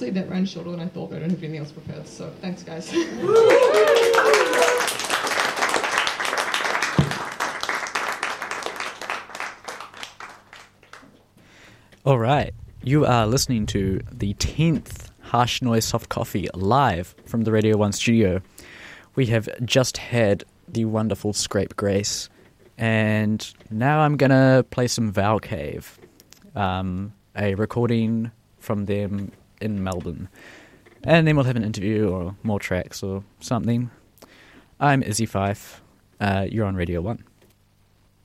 honestly, that ran shorter than I thought. I don't have anything else prepared, so thanks, guys. All right, you are listening to the 10th Harsh Noise Soft Coffee live from the Radio 1 studio. We have just had the wonderful Scrape Grace, and now I'm going to play some Vowel Cave, a recording from them in Melbourne. And then we'll have an interview or more tracks or something. I'm Izzy Fife. You're on Radio 1.